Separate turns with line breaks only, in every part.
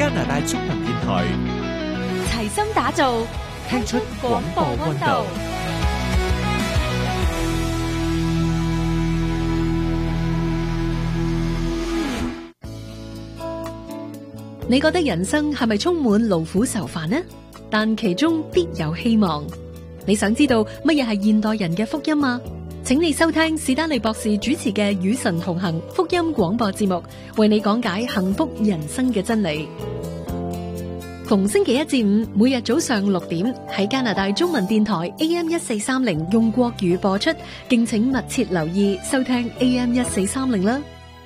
加拿大中文電台，
齊心打造，
聽出廣播溫度。
你覺得人生係咪充滿勞苦愁煩呢？但其中必有希望。你想知道乜嘢係現代人嘅福音嗎？請你收聽史丹利博士主持嘅與神同行福音廣播節目，為你講解幸福人生嘅真理。逢星期一至五，每日早上6點喺加拿大中文電台 AM1430用國語播出，敬請密切留意收聽 AM1430啦。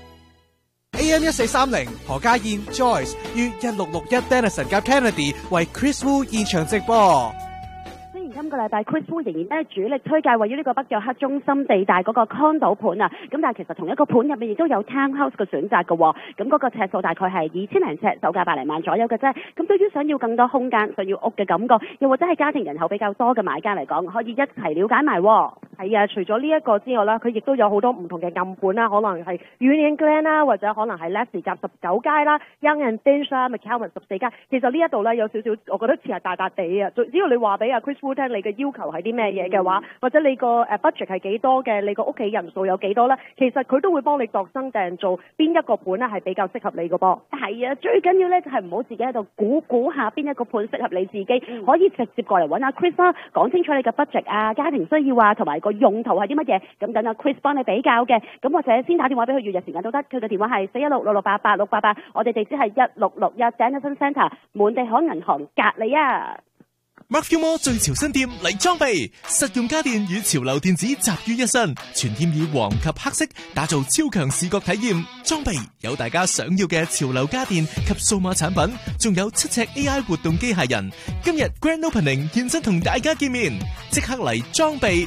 AM1430 何家燕 Joyce 於1661 Denison 夾 Kennedy 為 Chris Wu 現場直播。
今個禮拜 Chris Wu 仍然都係主力推介位於呢個北約克中心地帶嗰個 condo 盤啊，咁但係其實同一個盤入面亦都有 townhouse 嘅選擇嘅，咁嗰個尺數大概係2000零尺，售價百零萬左右嘅啫。咁對於想要更多空間、想要屋嘅感覺，又或者係家庭人口比較多嘅買家嚟講，可以一齊了解埋。
係啊，除咗呢一個之外啦，佢亦都有好多唔同嘅暗盤啦，可能係 Union Glen 啦，或者可能係 Leslie 夾19街啦 ，Young and Dench 啦 ，McCalvin 14街。其實呢一度咧有少少，我覺得似係大笪地啊。只要你話俾阿 Chris Wu 聽你嘅要求係啲咩嘢嘅話，或者你個budget 係幾多嘅，你個屋企人數有幾多咧，其實佢都會幫你度身訂做邊一個盤咧係比較適合你嘅噃。
係啊，最緊要咧就係唔好自己喺度估下邊一個盤適合你自己，可以直接過嚟揾阿 Chris 啦，講清楚你嘅 budget 啊、家庭需要啊，同埋個用途係啲乜嘢，咁等阿 Chris 幫你比較嘅。咁或者先打電話俾佢預約時間都得，佢嘅電話係4166688，我哋地址係1661 Denison Centre 滿地可銀行隔離啊。
Mark More 最潮新店嚟裝備，實用家電與潮流電子集於一身，全店以黃及黑色打造超強視覺體驗。裝備有大家想要嘅潮流家電及數碼產品，仲有7尺 AI 活動機械人。今日 Grand Opening 現身同大家見面，即刻嚟裝備。